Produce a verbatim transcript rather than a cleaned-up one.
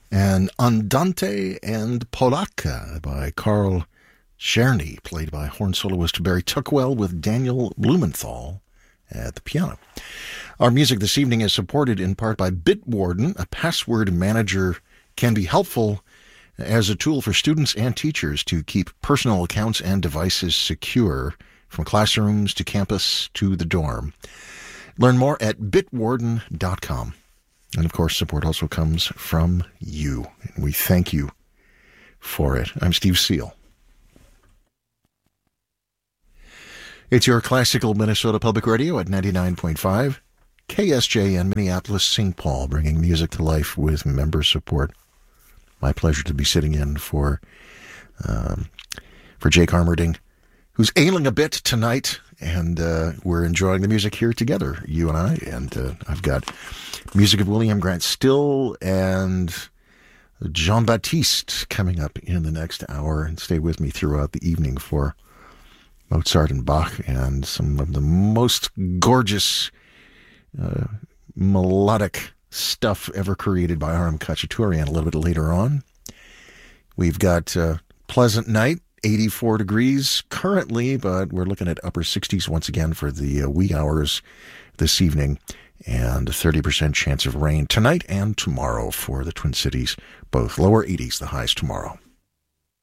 and Andante and Polacca by Carl Czerny, played by horn soloist Barry Tuckwell with Daniel Blumenthal at the piano. Our music this evening is supported in part by Bitwarden. A password manager can be helpful as a tool for students and teachers to keep personal accounts and devices secure from classrooms to campus to the dorm. Learn more at bitwarden dot com. And of course, support also comes from you, and we thank you for it. I'm Steve Seal. It's your classical Minnesota Public Radio at ninety-nine point five, K S J N Minneapolis, Saint Paul, bringing music to life with member support. My pleasure to be sitting in for um, for Jake Armerding, who's ailing a bit tonight, and uh, we're enjoying the music here together, you and I. And uh, I've got music of William Grant Still and Jean-Baptiste coming up in the next hour, and stay with me throughout the evening for Mozart and Bach and some of the most gorgeous uh, melodic stuff ever created by Aram Khachaturian a little bit later on. We've got uh, pleasant night, eighty-four degrees currently, but we're looking at upper sixties once again for the uh, wee hours this evening, and a thirty percent chance of rain tonight and tomorrow for the Twin Cities, both lower eighties, the highs tomorrow.